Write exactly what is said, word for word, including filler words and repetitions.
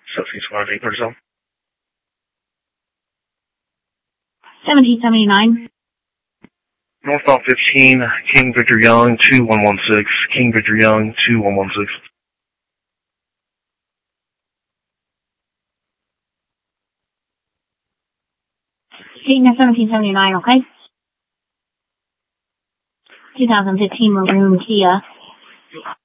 Subsea Squad eight thirty-seven. seventeen seventy-nine. Northbound fifteen, King Victor Young, two one one six. King Victor Young, two one one six. Dayton seventeen seventy-nine, okay? twenty fifteen Maroon Kia.